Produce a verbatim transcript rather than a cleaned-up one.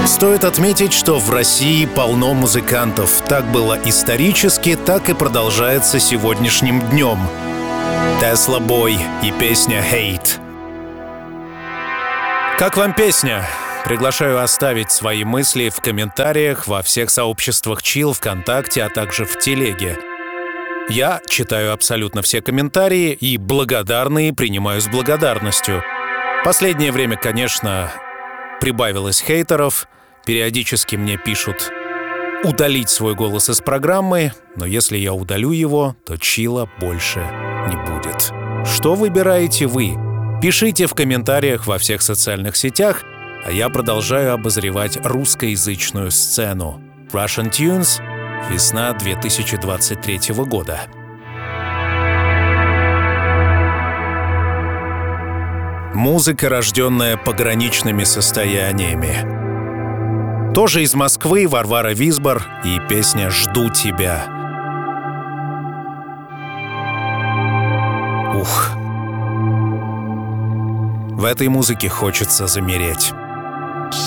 Стоит отметить, что в России полно музыкантов. Так было исторически, так и продолжается сегодняшним днем. Tesla Boy и песня «Hate». Как вам песня? Приглашаю оставить свои мысли в комментариях во всех сообществах Chill, ВКонтакте, а также в Телеге. Я читаю абсолютно все комментарии и благодарные принимаю с благодарностью. Последнее время, конечно, прибавилось хейтеров. Периодически мне пишут удалить свой голос из программы, но если я удалю его, то Чилла больше не будет. Что выбираете вы? Пишите в комментариях во всех социальных сетях, а я продолжаю обозревать русскоязычную сцену. Russian Tunes, весна две тысячи двадцать третьего года. Музыка, рожденная пограничными состояниями. Тоже из Москвы Варвара Визбор и песня «Жду тебя». Ух. В этой музыке хочется замереть.